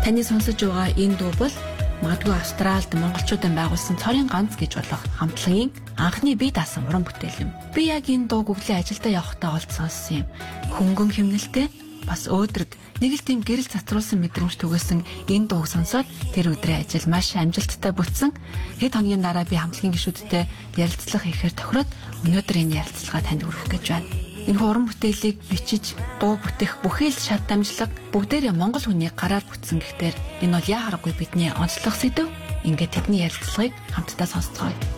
Таны сонсож байгаа энэ дуу бол магадгүй Австралид монголчуудын байгуулсан цорын ганц гэж болох хамтлагийн анхны бие даасан уран бүтээл юм. Би яг энэ дууг өглөө ажилдаа явахдаа олж сонссон юм. Хөнгөн хэмнэлтэй бас өөдрөг нэг л тийм гэрэл цацруулсан мэдрэмж түгээсэн энэ дууг сонсоод тэр өдрийн ажил маш амжилттай бүтсэн. Хэд хоногийн дараа би хамтлагийн гишүүдтэй ярилцлага хийхээр тохироод өнөөдөр энэ ярилцлага танд хүргэх гэж байна. Энэ уран бүтээлийг бичиж, дуу бүтээх бүхий л шат дамжлага бүгдээрээ монгол хүний гараар бүтсэн гэхтэр энэ бол яа харахгүй бидний онцлог сэдв. Ингээд тэдний ярилцлагыг хамтдаа сонсцгоё.